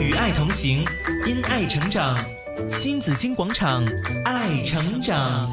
與愛同行，因愛成長。新紫荊廣場，愛成長。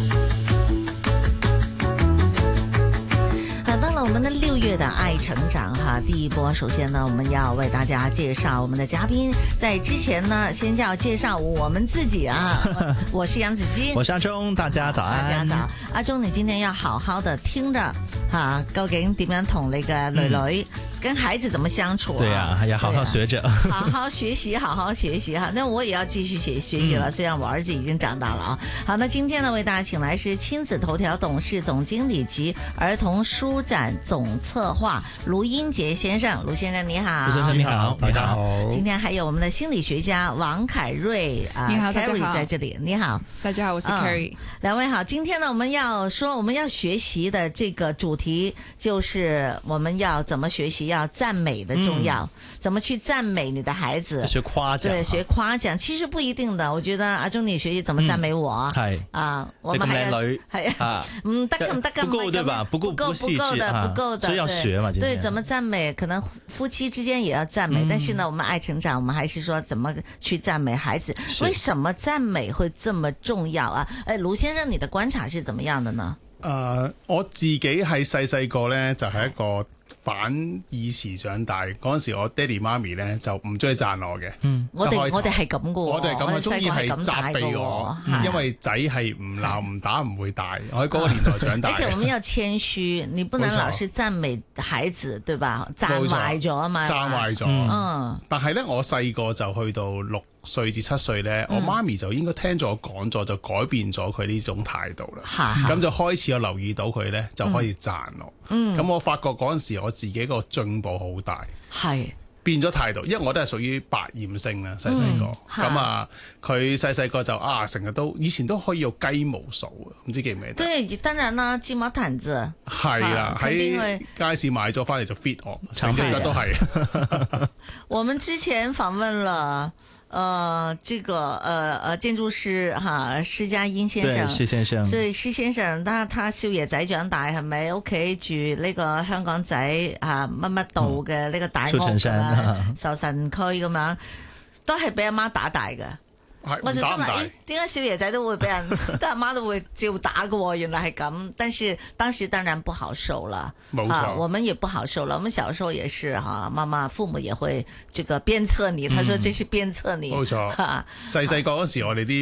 到了我們的6月的愛成長哈，第一波首先呢，我們要為大家介紹我們的嘉賓。在之前呢，先要介紹我們自己啊，我是楊子矜， 我是阿忠，大家早安。 大家早，阿忠，你今天要好好的聽着哈，究竟點樣同你嘅女女跟孩子怎麼相處啊？ 對啊，要好好學着， 好好學習，好好學習哈。那我也要繼續學習了，雖然我兒子已經長大了啊。好，那今天呢，為大家請來是親子頭條董事總經理及兒童書展總策劃盧英傑先生，盧先生你好。 盧先生你好， 大家好。 今天還有我們的心理學家王凱瑞啊， 你好，大家好， 在這裡，你好， 大家好，我是 Carrie。 兩位好，今天呢，我們要學習的這個主題就是我們要怎麼學習要讚美的重要，怎麼去讚美你的孩子， 學誇獎，對， 學誇獎，其實不一定的。我覺得阿忠你學習怎麼讚美我， 係啊，我們還要係啊，唔得噶， 不夠對吧？不夠的，所以要學嘛。 對，怎麼讚美？可能夫妻之間也要讚美，但是呢，我們愛成長，我們還是說怎麼去讚美孩子？為什麼讚美會這麼重要啊？誒，盧先生，你的觀察是怎麼樣的呢？ 我自己係細個咧，就係一個反義詞長大嗰陣時，我爹哋媽咪咧就唔中意讚我嘅。我哋係咁嘅，我哋係咁嘅，中意係責備我，因為仔係唔鬧唔打唔會大。我喺嗰個年代長大。 而且我們要謙虛，你不能老是讚美孩子，對吧？讚壞咗啊嘛， 讚壞咗。但係咧，我細個就去到6歲至7歲咧，我媽咪就應該聽咗我講咗，就改變咗佢呢種態度啦。咁就開始我留意到佢咧，就可以讚我。咁我發覺嗰陣時我自己個進步好大，係變咗態度，因為我都係屬於百厭星啦，細個。咁啊，佢細個就成日都以前都可以有雞毛掃啊，唔知記唔記得？ 對，當然啦，雞毛毯子係啦，喺街市買咗翻嚟就 fit 我，成日都係。 我們之前訪問了。這個建築師哈施家英先生， 施先生， 所以施先生，他少爺仔長大係咪屋企住呢個香港仔乜乜道嘅呢個大屋咁樣，壽臣區咁樣，都係俾阿媽打大嘅。我就心諗，點解少爺仔都會俾人，但阿媽都會照打嘅？原來係咁，但是當時當然不好受了， 冇錯， 我們也不好受了。我們小時候也是哈，媽媽父母也會這個鞭策你，他說這是鞭策你， 冇錯。細個嗰時我哋啲